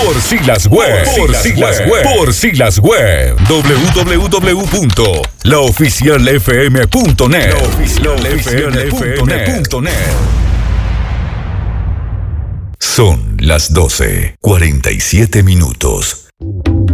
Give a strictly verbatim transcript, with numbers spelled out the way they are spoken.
Por Silas Web. Por Silas Web. Por Silas Web. doble u doble u doble u punto la oficial f m punto net. la oficial f m punto net. Son las doce, cuarenta y siete minutos.